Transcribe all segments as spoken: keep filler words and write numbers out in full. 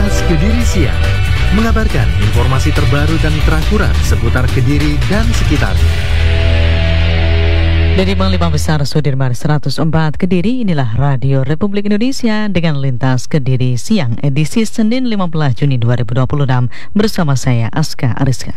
Lintas Kediri Siang, mengabarkan informasi terbaru dan terakurat seputar Kediri dan sekitarnya. Dari Bank Lima Besar Sudirman seratus empat Kediri, inilah Radio Republik Indonesia dengan Lintas Kediri Siang edisi Senin lima belas Juni dua ribu dua puluh enam bersama saya Aska Ariska.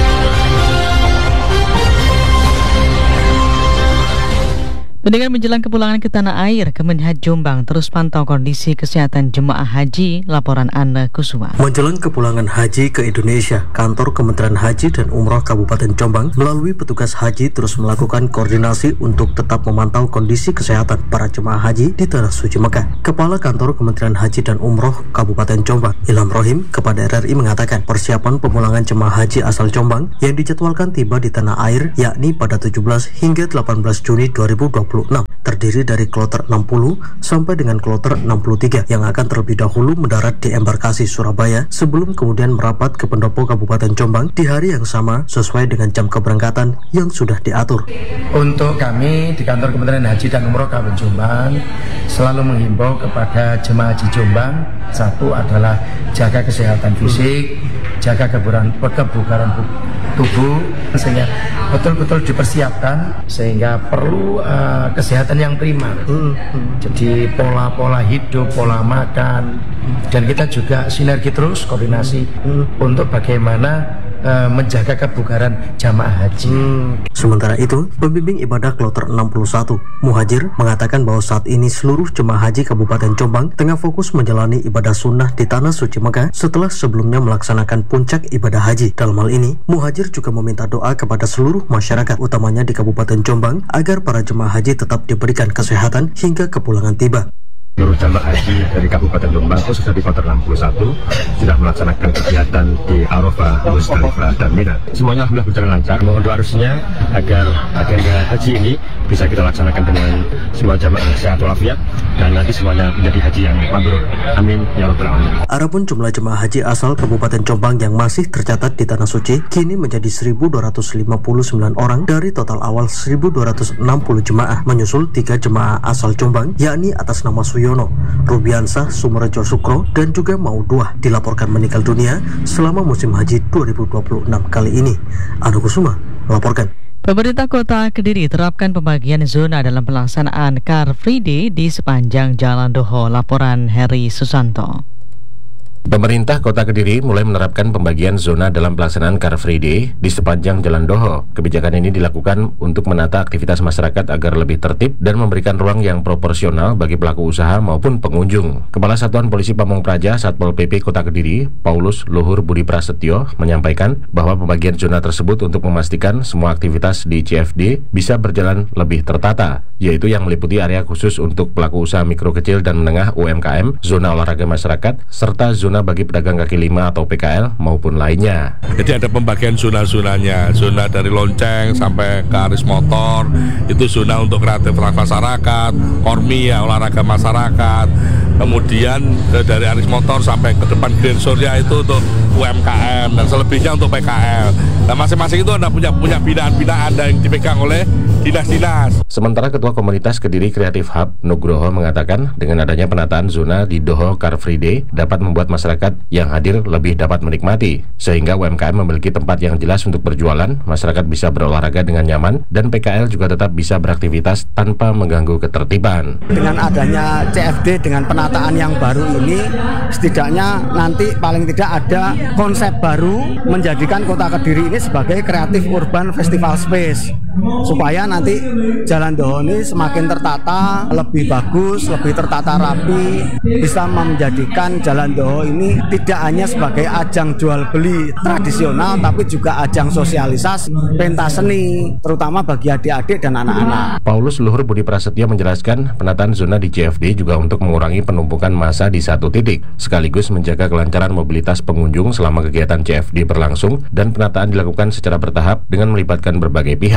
Dengan menjelang kepulangan ke tanah air, Kemenhaj Jombang terus pantau kondisi kesehatan jemaah haji. Laporan Anna Kusuma. Menjelang kepulangan haji ke Indonesia, kantor Kementerian Haji dan Umroh Kabupaten Jombang melalui petugas haji terus melakukan koordinasi untuk tetap memantau kondisi kesehatan para jemaah haji di Tanah Suci Mekah. Kepala Kantor Kementerian Haji dan Umroh Kabupaten Jombang, Ilham Rohim, kepada R R I mengatakan persiapan pemulangan jemaah haji asal Jombang yang dijadwalkan tiba di tanah air yakni pada tujuh belas hingga delapan belas Juni dua ribu dua puluh enam terdiri dari kloter enam puluh sampai dengan kloter enam puluh tiga yang akan terlebih dahulu mendarat di embarkasi Surabaya sebelum kemudian merapat ke pendopo Kabupaten Jombang di hari yang sama sesuai dengan jam keberangkatan yang sudah diatur. Untuk kami di kantor Kementerian Haji dan Umroh Kabupaten Jombang selalu menghimbau kepada jemaah haji Jombang, satu adalah jaga kesehatan fisik, jaga kebugaran kebugaran tubuh sehingga betul-betul dipersiapkan sehingga perlu uh, kesehatan yang prima. Hmm, hmm. Jadi pola-pola hidup, pola makan, dan kita juga sinergi terus koordinasi hmm. untuk bagaimana uh, menjaga kebugaran jamaah haji. Hmm. Sementara itu, pembimbing ibadah kloter enam puluh satu, Muhajir, mengatakan bahwa saat ini seluruh jemaah haji Kabupaten Jombang tengah fokus menjalani ibadah sunnah di Tanah Suci Mekah setelah sebelumnya melaksanakan puncak ibadah haji. Dalam hal ini, Muhajir juga meminta doa kepada seluruh masyarakat, utamanya di Kabupaten Jombang, agar para jemaah haji tetap diberikan kesehatan hingga kepulangan tiba. Seluruh jamaah haji dari Kabupaten Jombang khususnya di kloter enam puluh satu sudah melaksanakan kegiatan di Arafah, Musdalifah, dan Mina. Semuanya alhamdulillah berjalan lancar. Mohon doa restunya agar agenda haji ini bisa kita laksanakan dengan semua jamaah sehat walafiat dan nanti semuanya menjadi haji yang mabrur. Amin ya rabbal alamin. Adapun jumlah jemaah haji asal Kabupaten Jombang yang masih tercatat di Tanah Suci kini menjadi seribu dua ratus lima puluh sembilan orang dari total awal seribu dua ratus enam puluh jemaah, menyusul tiga jemaah asal Jombang yakni atas nama Suyono, Rubiansah, Sumerejo Sukro, dan juga Mauduah dilaporkan meninggal dunia selama musim haji dua ribu dua puluh enam kali ini. Anu Kusuma melaporkan. Pemerintah Kota Kediri terapkan pembagian zona dalam pelaksanaan Car Free Day di sepanjang Jalan Doho. Laporan Heri Susanto. Pemerintah Kota Kediri mulai menerapkan pembagian zona dalam pelaksanaan Car Free Day di sepanjang Jalan Doho. Kebijakan ini dilakukan untuk menata aktivitas masyarakat agar lebih tertib dan memberikan ruang yang proporsional bagi pelaku usaha maupun pengunjung. Kepala Satuan Polisi Pamong Praja Satpol P P Kota Kediri, Paulus Luhur Budi Prasetyo, menyampaikan bahwa pembagian zona tersebut untuk memastikan semua aktivitas di C F D bisa berjalan lebih tertata, yaitu yang meliputi area khusus untuk pelaku usaha mikro kecil dan menengah U M K M, zona olahraga masyarakat, serta zona bagi pedagang kaki lima atau P K L maupun lainnya. Jadi ada pembagian zona-zonanya, zona dari lonceng sampai ke aris motor, itu zona untuk kreativitas masyarakat, kormi ya olahraga masyarakat, kemudian dari aris motor sampai ke depan Grand Surya itu untuk U M K M dan selebihnya untuk P K L. Nah masing-masing itu ada punya punya binaan-binaan yang dipegang oleh dinas-dinas. Sementara Ketua Komunitas Kediri Creative Hub Nugroho mengatakan dengan adanya penataan zona di Doho Car Free Day dapat membuat masyarakat yang hadir lebih dapat menikmati, sehingga U M K M memiliki tempat yang jelas untuk berjualan, masyarakat bisa berolahraga dengan nyaman, dan P K L juga tetap bisa beraktivitas tanpa mengganggu ketertiban. Dengan adanya C F D dengan penataan yang baru ini, setidaknya nanti paling tidak ada konsep baru menjadikan Kota Kediri ini sebagai kreatif urban festival space, supaya nanti Jalan Doho ini semakin tertata, lebih bagus, lebih tertata rapi, bisa menjadikan Jalan Doho ini tidak hanya sebagai ajang jual beli tradisional, tapi juga ajang sosialisasi pentas seni, terutama bagi adik-adik dan anak-anak. Paulus Luhur Budi Prasetyo menjelaskan penataan zona di C F D juga untuk mengurangi penumpukan massa di satu titik, sekaligus menjaga kelancaran mobilitas pengunjung selama kegiatan C F D berlangsung, dan penataan dilakukan secara bertahap dengan melibatkan berbagai pihak.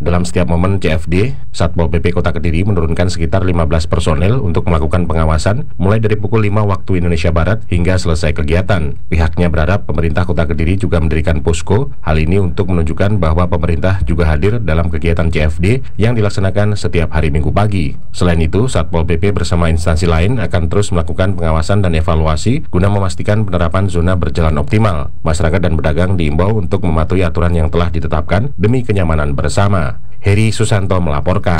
Dalam setiap momen C F D, Satpol P P Kota Kediri menurunkan sekitar lima belas personel untuk melakukan pengawasan mulai dari pukul lima waktu Indonesia Barat hingga selesai kegiatan. Pihaknya berharap pemerintah Kota Kediri juga mendirikan posko. Hal ini untuk menunjukkan bahwa pemerintah juga hadir dalam kegiatan C F D yang dilaksanakan setiap hari Minggu pagi. Selain itu, Satpol P P bersama instansi lain akan terus melakukan pengawasan dan evaluasi guna memastikan penerapan zona berjalan optimal. Masyarakat dan pedagang diimbau untuk mematuhi aturan yang telah ditetapkan demi kenyamanan bersama. Heri Susanto melaporkan.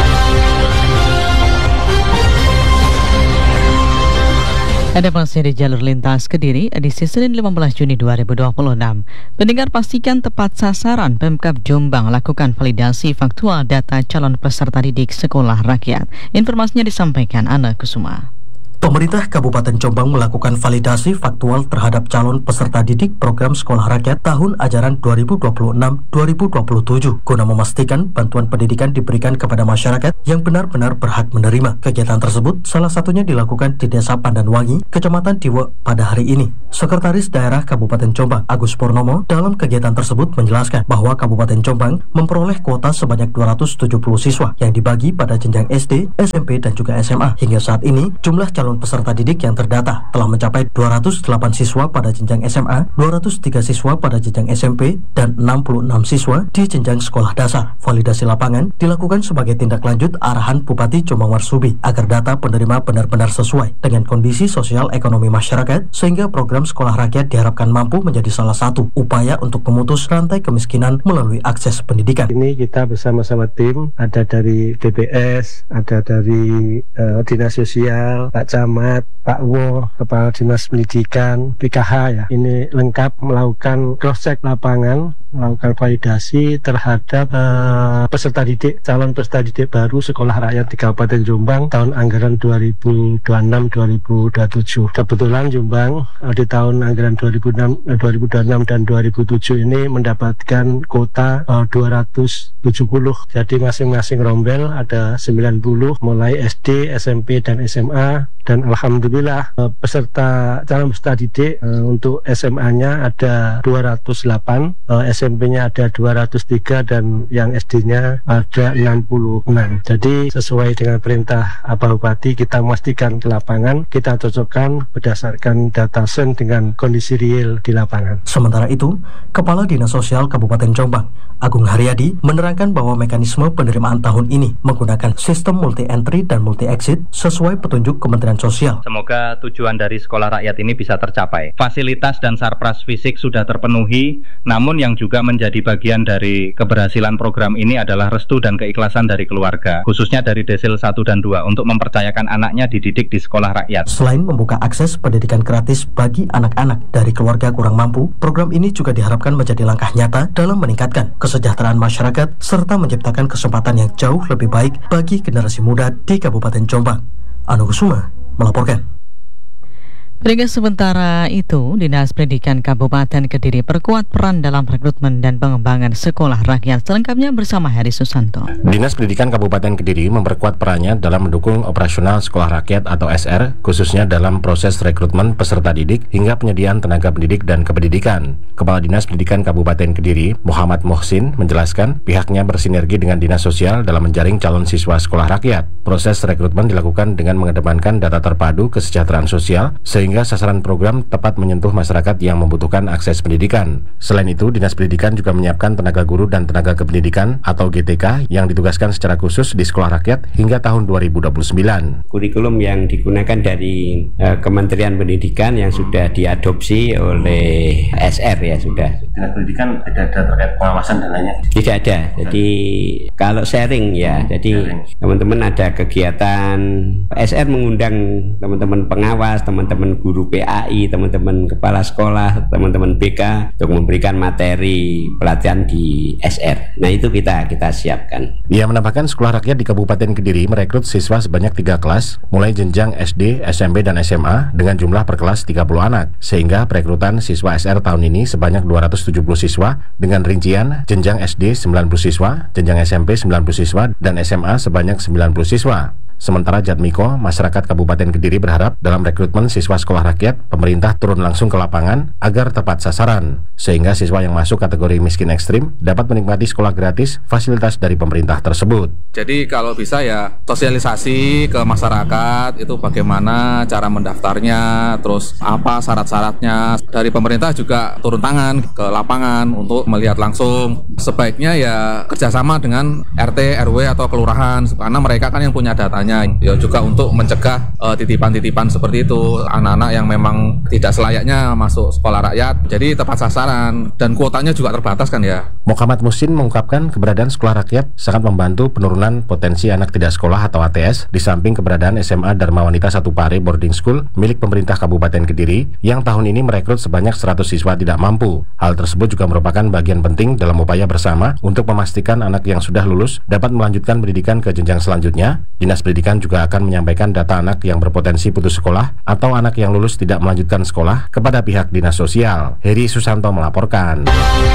Ada masih di jalur lintas Kediri edisi Senin lima belas Juni dua ribu dua puluh enam. Pendengar, pastikan tepat sasaran. Pemkab Jombang lakukan validasi faktual data calon peserta didik sekolah rakyat. Informasinya disampaikan Ana Kusuma. Pemerintah Kabupaten Jombang melakukan validasi faktual terhadap calon peserta didik program sekolah rakyat tahun ajaran dua ribu dua puluh enam dua ribu dua puluh tujuh guna memastikan bantuan pendidikan diberikan kepada masyarakat yang benar-benar berhak menerima. Kegiatan tersebut salah satunya dilakukan di Desa Pandanwangi, Kecamatan Diwe pada hari ini. Sekretaris Daerah Kabupaten Jombang, Agus Purnomo, dalam kegiatan tersebut menjelaskan bahwa Kabupaten Jombang memperoleh kuota sebanyak dua ratus tujuh puluh siswa yang dibagi pada jenjang S D, S M P, dan juga S M A. Hingga saat ini, jumlah calon peserta didik yang terdata telah mencapai dua ratus delapan siswa pada jenjang S M A, dua ratus tiga siswa pada jenjang S M P, dan enam puluh enam siswa di jenjang sekolah dasar. Validasi lapangan dilakukan sebagai tindak lanjut arahan Bupati Jombang Marsudi agar data penerima benar-benar sesuai dengan kondisi sosial ekonomi masyarakat, sehingga program sekolah rakyat diharapkan mampu menjadi salah satu upaya untuk memutus rantai kemiskinan melalui akses pendidikan. Ini kita bersama-sama tim, ada dari D B S, ada dari uh, Dinas Sosial, Pak Camat, Pak Wo, Kepala Dinas Pendidikan, P K H ya. Ini lengkap melakukan cross-check lapangan, melakukan validasi terhadap uh, peserta didik, calon peserta didik baru sekolah rakyat di Kabupaten Jombang tahun anggaran dua ribu dua puluh enam dua ribu dua puluh tujuh. Kebetulan Jombang uh, di tahun anggaran dua ribu dua puluh enam dan dua ribu tujuh ini mendapatkan kuota uh, dua ratus tujuh puluh. Jadi masing-masing rombel ada sembilan puluh mulai S D, S M P, dan S M A. Dan alhamdulillah uh, peserta calon peserta didik uh, untuk S M A-nya ada dua ratus delapan, uh, S M P-nya ada dua ratus tiga, dan yang S D-nya ada enam puluh enam. Jadi sesuai dengan perintah Pak Bupati, kita memastikan ke lapangan, kita cocokkan berdasarkan data sen dengan kondisi real di lapangan. Sementara itu, Kepala Dinas Sosial Kabupaten Jombang, Agung Haryadi, menerangkan bahwa mekanisme penerimaan tahun ini menggunakan sistem multi-entry dan multi-exit sesuai petunjuk Kementerian Sosial. Semoga tujuan dari sekolah rakyat ini bisa tercapai. Fasilitas dan sarpras fisik sudah terpenuhi, namun yang juga menjadi bagian dari keberhasilan program ini adalah restu dan keikhlasan dari keluarga, khususnya dari desil satu dan dua, untuk mempercayakan anaknya dididik di sekolah rakyat. Selain membuka akses pendidikan gratis bagi anak-anak dari keluarga kurang mampu, program ini juga diharapkan menjadi langkah nyata dalam meningkatkan kesejahteraan masyarakat serta menciptakan kesempatan yang jauh lebih baik bagi generasi muda di Kabupaten Jombang. Anu Kusuma melaporkan. Pada sementara itu, Dinas Pendidikan Kabupaten Kediri perkuat peran dalam rekrutmen dan pengembangan sekolah rakyat. Selengkapnya bersama Heri Susanto. Dinas Pendidikan Kabupaten Kediri memperkuat perannya dalam mendukung operasional sekolah rakyat atau S R, khususnya dalam proses rekrutmen peserta didik hingga penyediaan tenaga pendidik dan kependidikan. Kepala Dinas Pendidikan Kabupaten Kediri, Muhammad Mohsin, menjelaskan pihaknya bersinergi dengan Dinas Sosial dalam menjaring calon siswa sekolah rakyat. Proses rekrutmen dilakukan dengan mengedepankan data terpadu kesejahteraan sosial, sehingga sehingga sasaran program tepat menyentuh masyarakat yang membutuhkan akses pendidikan. Selain itu, Dinas Pendidikan juga menyiapkan tenaga guru dan tenaga kependidikan atau G T K yang ditugaskan secara khusus di sekolah rakyat hingga tahun dua ribu dua puluh sembilan. Kurikulum yang digunakan dari uh, Kementerian Pendidikan yang sudah diadopsi oleh S R ya sudah. Dinas Pendidikan ada ada terkait pengawasan dan lainnya? Tidak ada. Jadi kalau sharing ya, jadi teman-teman ada kegiatan S R mengundang teman-teman pengawas, teman-teman guru P A I, teman-teman kepala sekolah, teman-teman B K untuk memberikan materi pelatihan di S R. Nah itu kita kita siapkan. Ia menambahkan sekolah rakyat di Kabupaten Kediri merekrut siswa sebanyak tiga kelas, mulai jenjang S D, S M P, dan S M A dengan jumlah per kelas tiga puluh anak, sehingga perekrutan siswa S R tahun ini sebanyak dua ratus tujuh puluh siswa dengan rincian jenjang S D sembilan puluh siswa, jenjang S M P sembilan puluh siswa, dan S M A sebanyak sembilan puluh siswa. Sementara Jatmiko, masyarakat Kabupaten Kediri berharap dalam rekrutmen siswa sekolah rakyat, pemerintah turun langsung ke lapangan agar tepat sasaran, sehingga siswa yang masuk kategori miskin ekstrim dapat menikmati sekolah gratis fasilitas dari pemerintah tersebut. Jadi kalau bisa ya sosialisasi ke masyarakat itu bagaimana cara mendaftarnya, terus apa syarat-syaratnya. Dari pemerintah juga turun tangan ke lapangan untuk melihat langsung. Sebaiknya ya kerjasama dengan R T, R W atau kelurahan, karena mereka kan yang punya datanya. Ya juga untuk mencegah uh, titipan-titipan seperti itu, anak-anak yang memang tidak selayaknya masuk sekolah rakyat. Jadi tepat sasaran dan kuotanya juga terbatas kan ya. Muhammad Musin mengungkapkan keberadaan sekolah rakyat sangat membantu penurunan potensi anak tidak sekolah atau A T S, di samping keberadaan S M A Dharma Wanita Satu Pare Boarding School milik pemerintah Kabupaten Kediri yang tahun ini merekrut sebanyak seratus siswa tidak mampu. Hal tersebut juga merupakan bagian penting dalam upaya bersama untuk memastikan anak yang sudah lulus dapat melanjutkan pendidikan ke jenjang selanjutnya. Dinas Pendidikan juga akan menyampaikan data anak yang berpotensi putus sekolah atau anak yang lulus tidak melanjutkan sekolah kepada pihak Dinas Sosial. Heri Susanto melaporkan.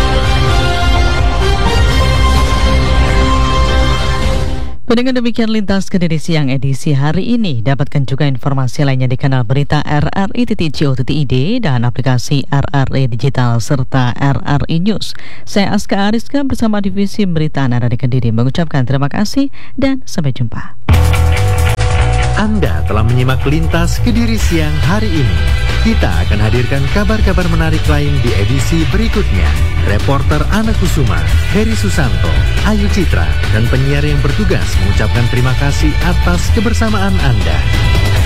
Dengan demikian Lintas Kediri Siang edisi hari ini. Dapatkan juga informasi lainnya di kanal berita R R I titik co titik I D dan aplikasi R R I Digital serta R R I News. Saya Aska Ariska bersama Divisi Berita Nara di Kediri mengucapkan terima kasih dan sampai jumpa. Anda telah menyimak Lintas Kediri Siang hari ini. Kita akan hadirkan kabar-kabar menarik lain di edisi berikutnya. Reporter Ana Kusuma, Heri Susanto, Ayu Citra, dan penyiar yang bertugas mengucapkan terima kasih atas kebersamaan Anda.